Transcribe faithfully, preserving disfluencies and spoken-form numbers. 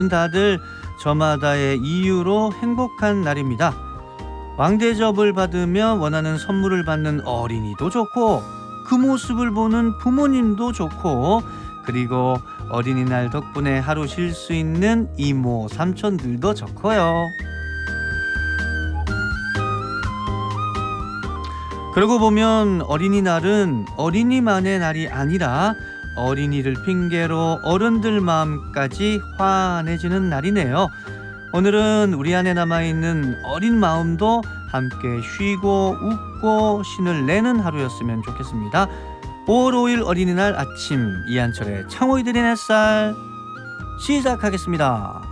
다들 저마다의 이유로 행복한 날입니다. 왕대접을 받으며 원하는 선물을 받는 어린이도 좋고, 그 모습을 보는 부모님도 좋고, 그리고 어린이날 덕분에 하루 쉴 수 있는 이모 삼촌들도 좋고요. 그러고 보면 어린이날은 어린이만의 날이 아니라 어린이를 핑계로 어른들 마음까지 환해지는 날이네요. 오늘은 우리 안에 남아있는 어린 마음도 함께 쉬고 웃고 신을 내는 하루였으면 좋겠습니다. 오월 오일 어린이날 아침, 이한철의 창호이들의 햇살 시작하겠습니다.